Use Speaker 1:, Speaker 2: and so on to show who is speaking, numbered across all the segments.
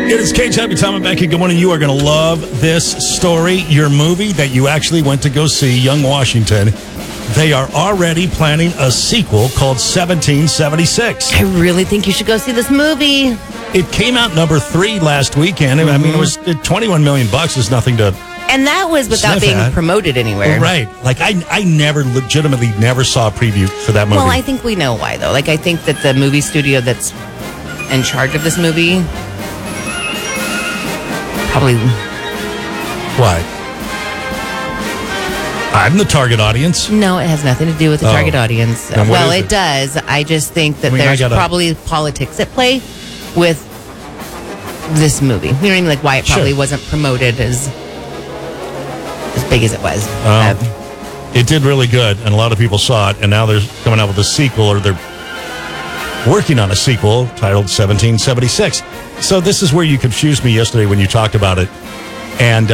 Speaker 1: It is K-Chubby, Tom and Becky. Good morning. You are going to love this story. Your movie that you actually went to go see, Young Washington, they are already planning a sequel called 1776.
Speaker 2: I really think you should go see this movie.
Speaker 1: It came out number 3 last weekend. I mean, it was $21 million is nothing to...
Speaker 2: And that was without being promoted anywhere.
Speaker 1: Right. Like, I legitimately never saw a preview for that movie.
Speaker 2: Well, I think we know why, though. Like, I think that the movie studio that's in charge of this movie... Probably.
Speaker 1: Why? I'm the target audience.
Speaker 2: No, it has nothing to do with the target audience. Well, it does. I just think that there's probably politics at play with this movie. You know what I mean? Like why it probably wasn't promoted as big as it was.
Speaker 1: It did really good, and a lot of people saw it, and now they're coming out with a sequel, or they're working on a sequel titled 1776. So this is where you confused me yesterday when you talked about it. And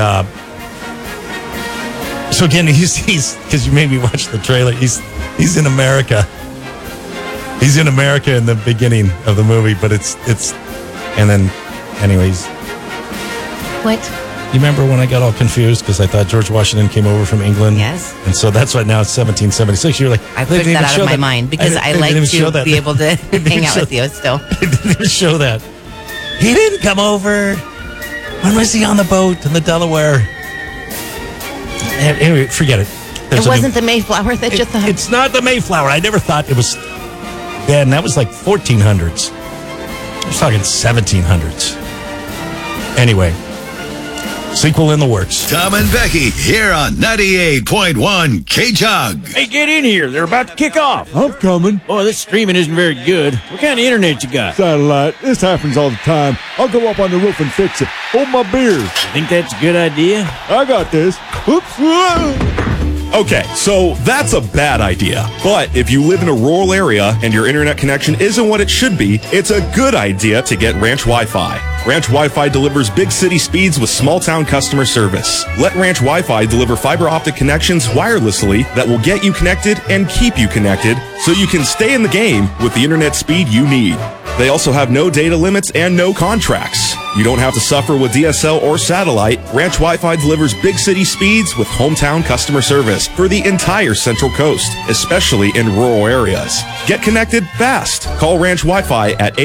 Speaker 1: so again, he's because you made me watch the trailer. He's in America. He's in America in the beginning of the movie, but it's and then anyways.
Speaker 2: What?
Speaker 1: You remember when I got all confused because I thought George Washington came over from England?
Speaker 2: Yes.
Speaker 1: And so that's why now it's 1776. You're like,
Speaker 2: I put that out of my mind because I like to be able to hang out with you still.
Speaker 1: It didn't even show that. He didn't come over. When was he on the boat in the Delaware? Anyway, forget it.
Speaker 2: It wasn't the Mayflower that you thought?
Speaker 1: It's not the Mayflower. I never thought it was. Yeah, and that was like 1400s. I was talking 1700s. Anyway. Sequel in the works.
Speaker 3: Tom and Becky here on 98.1 K-Jug.
Speaker 4: Hey, get in here. They're about to kick off.
Speaker 5: I'm coming.
Speaker 4: Boy, this streaming isn't very good. What kind of internet you got?
Speaker 5: Satellite. This happens all the time. I'll go up on the roof and fix it. Hold my beer.
Speaker 4: You think that's a good idea?
Speaker 5: I got this. Oops.
Speaker 6: Okay, so that's a bad idea. But if you live in a rural area and your internet connection isn't what it should be, it's a good idea to get Ranch Wi-Fi. Ranch Wi-Fi delivers big city speeds with small town customer service. Let Ranch Wi-Fi deliver fiber optic connections wirelessly that will get you connected and keep you connected so you can stay in the game with the internet speed you need. They also have no data limits and no contracts. You don't have to suffer with DSL or satellite. Ranch Wi-Fi delivers big city speeds with hometown customer service for the entire Central Coast, especially in rural areas. Get connected fast. Call Ranch Wi-Fi at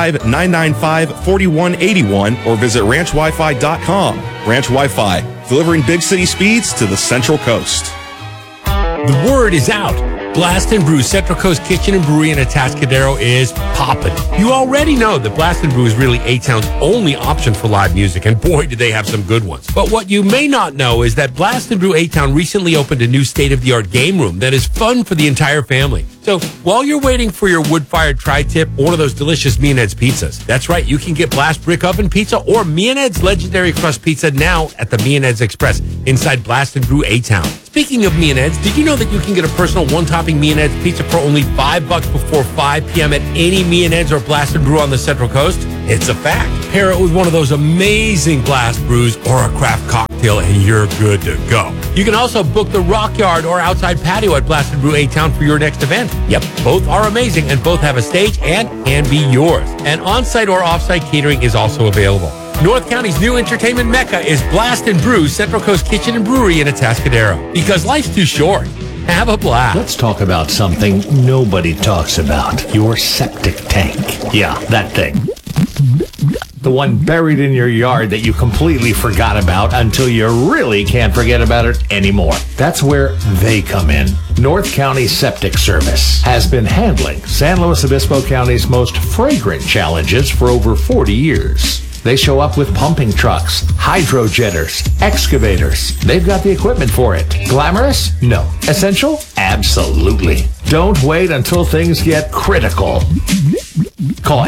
Speaker 6: 805-995-4181 or visit ranchwifi.com. Ranch Wi-Fi, delivering big city speeds to the Central Coast.
Speaker 7: The word is out. Blast and Brew Central Coast Kitchen and Brewery in Atascadero is poppin'. You already know that Blast and Brew is really A-Town's only option for live music, and boy, do they have some good ones. But what you may not know is that Blast and Brew A-Town recently opened a new state-of-the-art game room that is fun for the entire family. So while you're waiting for your wood-fired tri-tip or one of those delicious Me and Ed's pizzas, that's right, you can get Blast Brick Oven Pizza or Me and Ed's Legendary Crust Pizza now at the Me and Ed's Express inside Blast and Brew A-Town. Speaking of Me and Ed's, did you know that you can get a personal one-topping Me and Ed's pizza for only $5 before 5 p.m. at any Me and Ed's or Blast and Brew on the Central Coast? It's a fact. Pair it with one of those amazing blast brews or a craft cocktail and you're good to go. You can also book the Rock Yard or outside patio at Blast and Brew A-Town for your next event. Yep, both are amazing and both have a stage and can be yours. And on-site or off-site catering is also available. North County's new entertainment mecca is Blast and Brew Central Coast Kitchen and Brewery in Atascadero. Because life's too short. Have a blast.
Speaker 8: Let's talk about something nobody talks about. Your septic tank. Yeah, that thing. The one buried in your yard that you completely forgot about until you really can't forget about it anymore. That's where they come in. North County Septic Service has been handling San Luis Obispo County's most fragrant challenges for over 40 years. They show up with pumping trucks, hydro jetters, excavators. They've got the equipment for it. Glamorous? No. Essential? Absolutely. Don't wait until things get critical. Call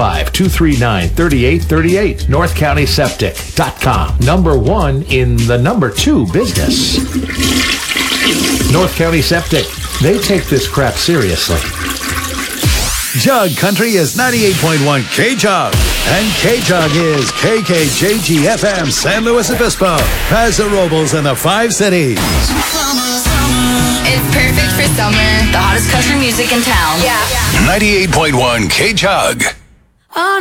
Speaker 8: 805-239-3838. NorthCountySeptic.com. Number 1 in the number 2 business. North County Septic. They take this crap seriously.
Speaker 3: Jug Country is 98.1 K-Jug. And K-Jug is KKJG-FM San Luis Obispo, Paso Robles, and the 5 cities.
Speaker 9: It's perfect for summer. The hottest country music in town. Yeah.
Speaker 3: 98.1 K-Jug.